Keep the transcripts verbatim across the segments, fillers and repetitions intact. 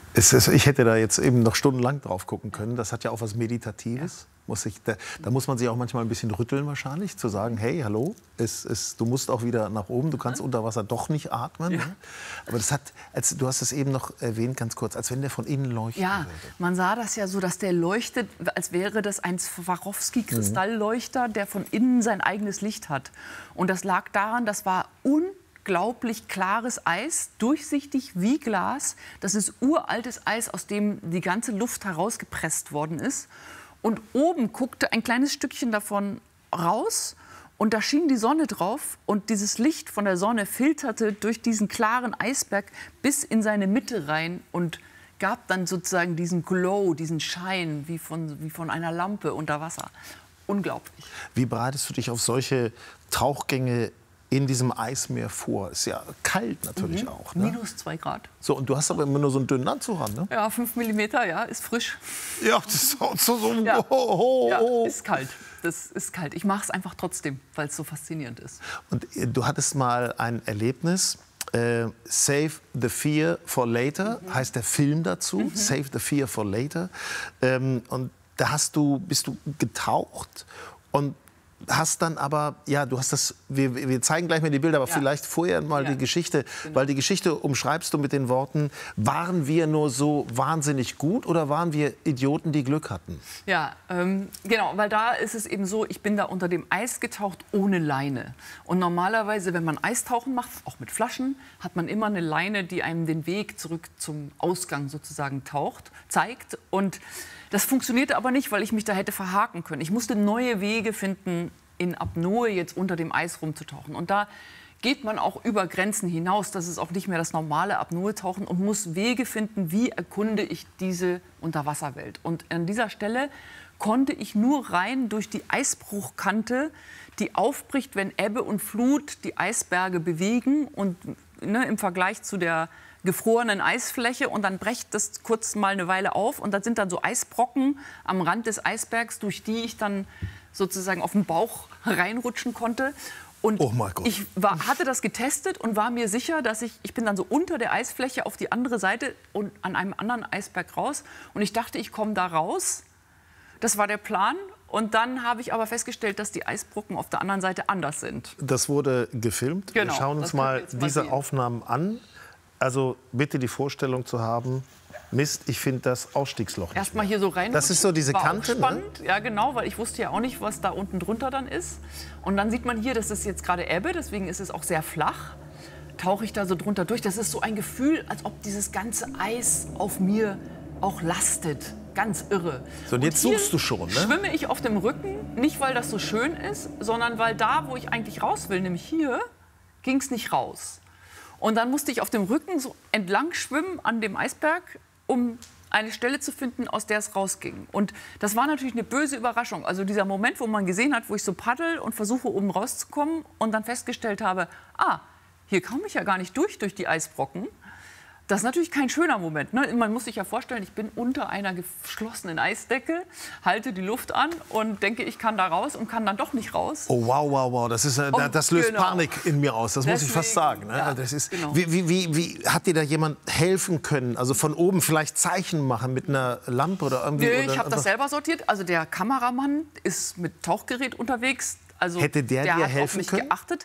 Es ist, ich hätte da jetzt eben noch stundenlang drauf gucken können. Das hat ja auch was Meditatives. Ja. Muss ich, da, da muss man sich auch manchmal ein bisschen rütteln wahrscheinlich, zu sagen, hey, hallo, es, es, du musst auch wieder nach oben, du kannst unter Wasser doch nicht atmen. Ja. Ne? Aber das hat, als, du hast es eben noch erwähnt, ganz kurz, als wenn der von innen leuchtet. Ja, würde. Man sah das ja so, dass der leuchtet, als wäre das ein Swarovski-Kristallleuchter, der von innen sein eigenes Licht hat. Und das lag daran, das war unglaublich. Unglaublich klares Eis, durchsichtig wie Glas. Das ist uraltes Eis, aus dem die ganze Luft herausgepresst worden ist. Und oben guckte ein kleines Stückchen davon raus und da schien die Sonne drauf. Und dieses Licht von der Sonne filterte durch diesen klaren Eisberg bis in seine Mitte rein und gab dann sozusagen diesen Glow, diesen Schein wie von, wie von einer Lampe unter Wasser. Unglaublich. Wie bereitest du dich auf solche Tauchgänge in diesem Eismeer vor? Ist ja kalt natürlich mhm. auch. Ne? Minus zwei Grad. So, und du hast aber immer nur so einen dünnen Anzug an, ne? Ja, fünf Millimeter, ja, ist frisch. Ja, das ist so, so, so ja. Oh, oh, oh. Ja, ist kalt. Das ist kalt. Ich mache es einfach trotzdem, weil es so faszinierend ist. Und äh, du hattest mal ein Erlebnis, äh, Save the Fear for Later, mhm. heißt der Film dazu, mhm. Save the Fear for Later. Ähm, und da hast du, bist du getaucht und hast dann aber, ja, du hast das, wir, wir zeigen gleich mal die Bilder, aber ja. vielleicht vorher mal ja. die Geschichte, genau. weil die Geschichte umschreibst du mit den Worten, waren wir nur so wahnsinnig gut oder waren wir Idioten, die Glück hatten? Ja, ähm, genau, weil da ist es eben so, ich bin da unter dem Eis getaucht ohne Leine. Und normalerweise, wenn man Eistauchen macht, auch mit Flaschen, hat man immer eine Leine, die einem den Weg zurück zum Ausgang sozusagen taucht, zeigt. Und das funktionierte aber nicht, weil ich mich da hätte verhaken können. Ich musste neue Wege finden, in Apnoe jetzt unter dem Eis rumzutauchen. Und da geht man auch über Grenzen hinaus. Das ist auch nicht mehr das normale Apnoe-Tauchen und muss Wege finden, wie erkunde ich diese Unterwasserwelt. Und an dieser Stelle konnte ich nur rein durch die Eisbruchkante, die aufbricht, wenn Ebbe und Flut die Eisberge bewegen und ne, im Vergleich zu der gefrorenen Eisfläche, und dann brecht das kurz mal eine Weile auf und da sind dann so Eisbrocken am Rand des Eisbergs, durch die ich dann sozusagen auf den Bauch reinrutschen konnte. Und oh mein Gott. ich war, hatte das getestet und war mir sicher, dass ich, ich bin dann so unter der Eisfläche auf die andere Seite und an einem anderen Eisberg raus. Und ich dachte, ich komme da raus. Das war der Plan. Und dann habe ich aber festgestellt, dass die Eisbrocken auf der anderen Seite anders sind. Das wurde gefilmt. Genau, wir schauen uns mal diese sehen. Aufnahmen an. Also bitte die Vorstellung zu haben, Mist, ich finde das Ausstiegsloch erst mal hier so rein. Das ist so diese war Kante, auch spannend, ne? Ja genau, weil ich wusste ja auch nicht, was da unten drunter dann ist. Und dann sieht man hier, das ist jetzt gerade Ebbe, deswegen ist es auch sehr flach. Tauche ich da so drunter durch. Das ist so ein Gefühl, als ob dieses ganze Eis auf mir auch lastet. Ganz irre. So, und jetzt und suchst du schon, ne? Schwimme ich auf dem Rücken, nicht weil das so schön ist, sondern weil da, wo ich eigentlich raus will, nämlich hier, ging es nicht raus. Und dann musste ich auf dem Rücken so entlang schwimmen an dem Eisberg, um eine Stelle zu finden, aus der es rausging. Und das war natürlich eine böse Überraschung. Also dieser Moment, wo man gesehen hat, wo ich so paddel und versuche, oben rauszukommen und dann festgestellt habe, ah, hier komme ich ja gar nicht durch, durch die Eisbrocken. Das ist natürlich kein schöner Moment. Ne? Man muss sich ja vorstellen, ich bin unter einer geschlossenen Eisdecke, halte die Luft an und denke, ich kann da raus und kann dann doch nicht raus. Oh, wow, wow, wow. Das, ist, äh, und das löst genau. Panik in mir aus. Das Deswegen, muss ich fast sagen. Ne? Ja, das ist, genau. wie, wie, wie, wie hat dir da jemand helfen können? Also von oben vielleicht Zeichen machen mit einer Lampe oder irgendwie? Nö, oder ich habe das selber sortiert. Also der Kameramann ist mit Tauchgerät unterwegs. Also Hätte der, der dir hat helfen auf mich können? geachtet.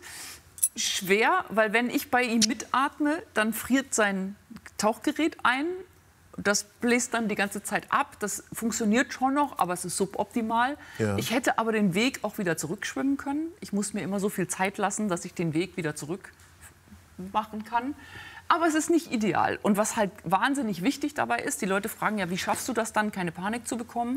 Schwer, weil wenn ich bei ihm mitatme, dann friert sein Tauchgerät ein. Das bläst dann die ganze Zeit ab. Das funktioniert schon noch, aber es ist suboptimal. Ja. Ich hätte aber den Weg auch wieder zurückschwimmen können. Ich muss mir immer so viel Zeit lassen, dass ich den Weg wieder zurück machen kann. Aber es ist nicht ideal. Und was halt wahnsinnig wichtig dabei ist, die Leute fragen ja, wie schaffst du das dann, keine Panik zu bekommen?